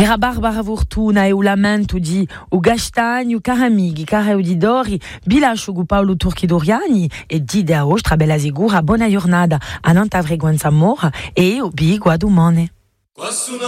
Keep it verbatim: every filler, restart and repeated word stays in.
Era Barbara Fortuna e o lamento di o Gastagno Caramighi, Carreo di Dori, Bilascio gu Paolo Turchi Doriani e di de Ostra Bella Sigura, buona giornata a Nanta Freguenza Mora e o Bi Guadumone.